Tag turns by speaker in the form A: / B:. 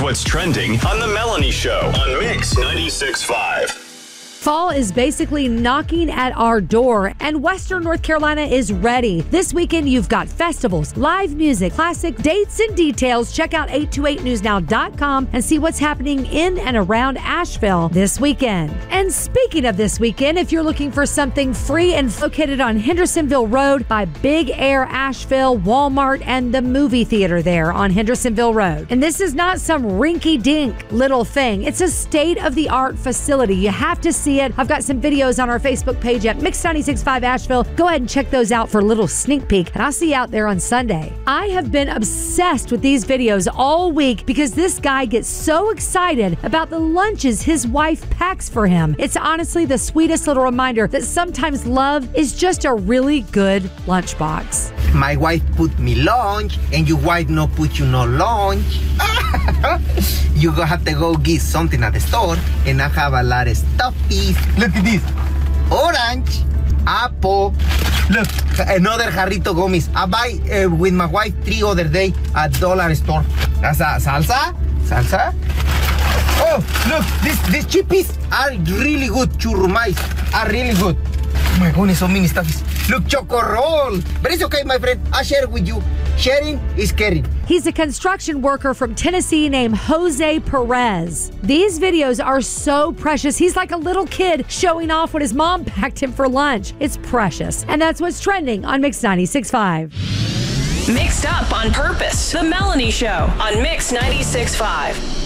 A: what's trending on The Melanie Show on Mix 96.5.
B: Fall is basically knocking at our door, and Western North Carolina is ready. This weekend, you've got festivals, live music, classic dates and details. Check out 828newsnow.com and see what's happening in and around Asheville this weekend. And speaking of this weekend, if you're looking for something free and located on Hendersonville Road by Big Air Asheville, Walmart, and the movie theater there on Hendersonville Road. And this is not some rinky-dink little thing. It's a state-of-the-art facility. You have to see it. I've got some videos on our Facebook page at Mix 96.5 Asheville. Go ahead and check those out for a little sneak peek, and I'll see you out there on Sunday. I have been obsessed with these videos all week because this guy gets so excited about the lunches his wife packs for him. It's honestly the sweetest little reminder that sometimes love is just a really good lunchbox.
C: My wife put me lunch, and your wife no put you no lunch. You gonna have to go get something at the store, and I have a lot of stuffies. Look at this. Orange, apple. Look, another jarrito gummies. I buy with my wife 3 other day at dollar store. That's a salsa. Oh, look, these chippies are really good. Churrumais are really good. Oh my goodness, so many stuffies. Look, choco roll. But it's okay, my friend. I'll share it with you. Sharing is caring.
B: He's a construction worker from Tennessee named Jose Perez. These videos are so precious. He's like a little kid showing off what his mom packed him for lunch. It's precious. And that's what's trending on Mix 96.5.
D: Mixed up on purpose. The Melanie Show on Mix 96.5.